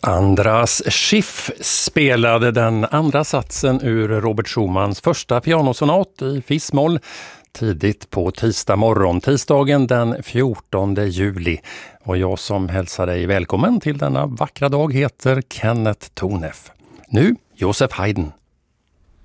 Andras Schiff spelade den andra satsen ur Robert Schumans första pianosonat i fis-moll tidigt på tisdag morgon, tisdagen den 14 juli. Och jag som hälsar dig välkommen till denna vackra dag heter Kenneth Toneff. Nu Joseph Haydn.